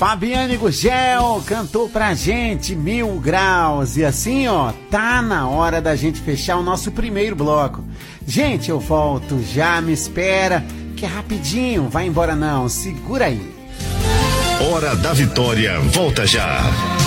Fabiane Gugel cantou pra gente 1000 graus. E assim, ó, tá na hora da gente fechar o nosso primeiro bloco. Gente, eu volto já, me espera, que é rapidinho, vai embora não, segura aí. Hora da Vitória, volta já.